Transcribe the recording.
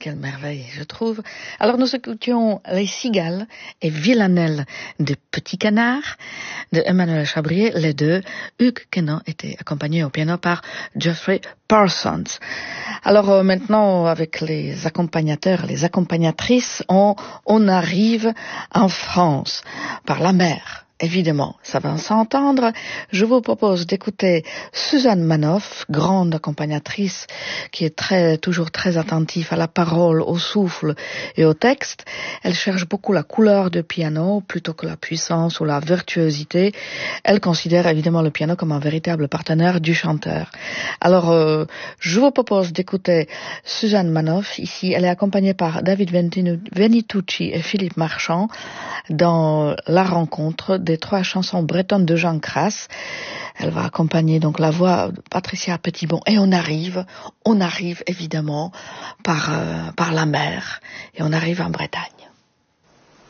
quelle merveille, je trouve. Alors nous écoutions Les Cigales et Villanelle de Petit Canard de Emmanuel Chabrier, les deux. Hugues Quenon était accompagné au piano par Geoffrey Parsons. Alors maintenant, avec les accompagnateurs, les accompagnatrices, on arrive en France par la mer. Évidemment, ça va s'entendre. Je vous propose d'écouter Suzanne Manoff, grande accompagnatrice qui est toujours très attentive à la parole, au souffle et au texte. Elle cherche beaucoup la couleur du piano plutôt que la puissance ou la virtuosité. Elle considère évidemment le piano comme un véritable partenaire du chanteur. Alors, je vous propose d'écouter Suzanne Manoff. Ici, elle est accompagnée par David Venitucci et Philippe Marchand dans la rencontre des 3 chansons bretonnes de Jean Crass. Elle va accompagner donc la voix de Patricia Petitbon et on arrive évidemment par la mer et on arrive en Bretagne.